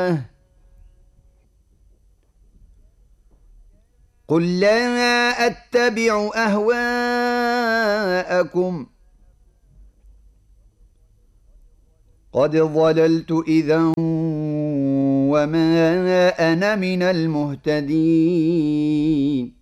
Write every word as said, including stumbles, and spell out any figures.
قل لا أتبع أهواءكم قد ضللت إذا وما أنا من المهتدين